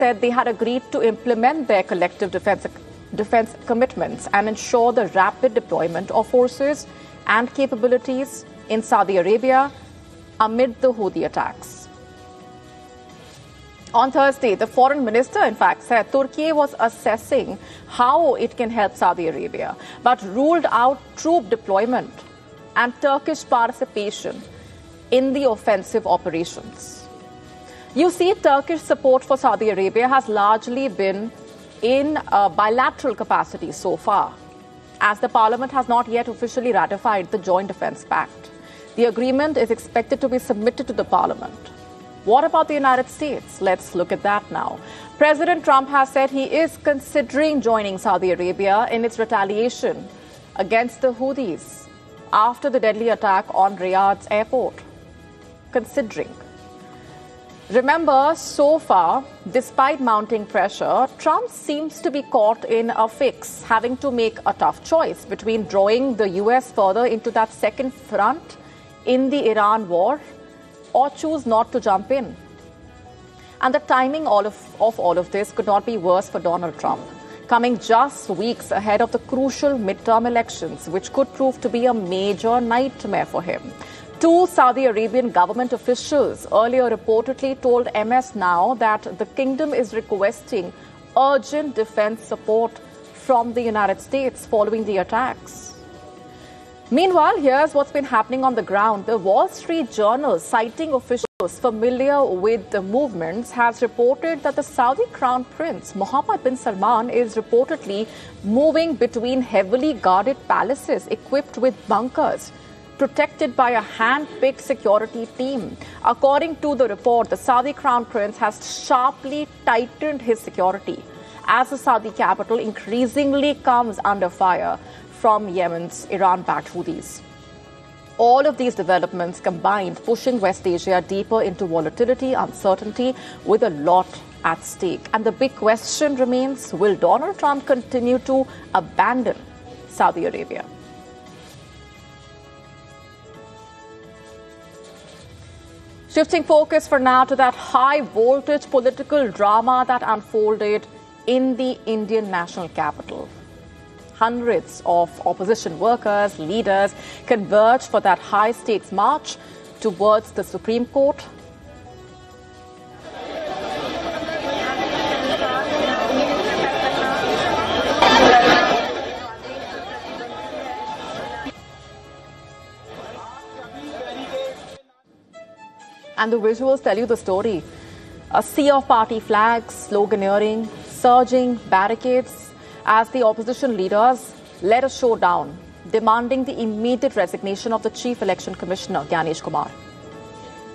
said they had agreed to implement their collective defense commitments and ensure the rapid deployment of forces and capabilities in Saudi Arabia amid the Houthi attacks. On Thursday, the foreign minister, in fact, said Turkey was assessing how it can help Saudi Arabia, but ruled out troop deployment and Turkish participation in the offensive operations. You see, Turkish support for Saudi Arabia has largely been in a bilateral capacity so far, as the parliament has not yet officially ratified the Joint Defence Pact. The agreement is expected to be submitted to the parliament. What about the United States? Let's look at that now. President Trump has said he is considering joining Saudi Arabia in its retaliation against the Houthis after the deadly attack on Riyadh's airport. Considering. Remember, so far, despite mounting pressure, Trump seems to be caught in a fix, having to make a tough choice between drawing the US further into that second front in the Iran war or choose not to jump in. And the timing of all of this could not be worse for Donald Trump, coming just weeks ahead of the crucial midterm elections, which could prove to be a major nightmare for him. Two Saudi Arabian government officials earlier reportedly told MS Now that the kingdom is requesting urgent defense support from the United States following the attacks. Meanwhile, here's what's been happening on the ground. The Wall Street Journal, citing officials familiar with the movements, has reported that the Saudi Crown Prince Mohammed bin Salman is reportedly moving between heavily guarded palaces equipped with bunkers, protected by a hand-picked security team. According to the report, the Saudi Crown Prince has sharply tightened his security as the Saudi capital increasingly comes under fire from Yemen's Iran-backed Houthis. All of these developments combined pushing West Asia deeper into volatility, uncertainty, with a lot at stake. And the big question remains, will Donald Trump continue to abandon Saudi Arabia? Shifting focus for now to that high-voltage political drama that unfolded in the Indian national capital. Hundreds of opposition workers, leaders converged for that high-stakes march towards the Supreme Court. And the visuals tell you the story. A sea of party flags, sloganeering, surging barricades as the opposition leaders led a showdown, demanding the immediate resignation of the Chief Election Commissioner, Gyanesh Kumar.